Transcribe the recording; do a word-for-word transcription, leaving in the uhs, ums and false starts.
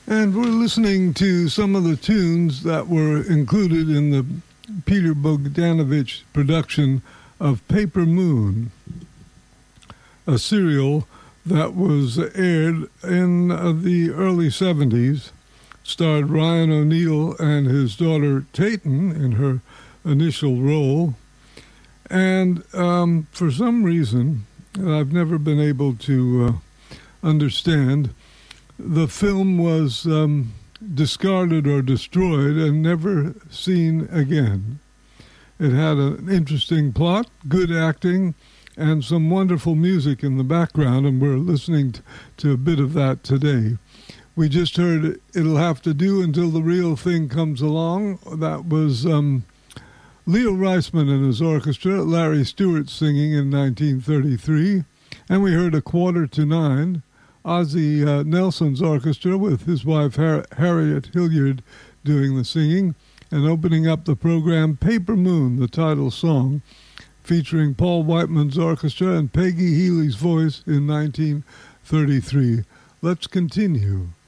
And we're listening to some of the tunes that were included in the Peter Bogdanovich production of Paper Moon, a serial that was aired in uh, the early seventies, starred Ryan O'Neal and his daughter Tayton in her initial role. And um, for some reason, I've never been able to uh, understand, the film was um, discarded or destroyed and never seen again. It had an interesting plot, good acting, and some wonderful music in the background, and we're listening t- to a bit of that today. We just heard It'll Have to Do Until the Real Thing Comes Along. That was um, Leo Reisman and his orchestra, Larry Stewart singing in nineteen thirty-three. And we heard A Quarter to Nine, Ozzie uh, Nelson's orchestra with his wife Har- Harriet Hilliard doing the singing, and opening up the program, Paper Moon, the title song, featuring Paul Whiteman's orchestra and Peggy Healy's voice in nineteen thirty-three. Let's continue.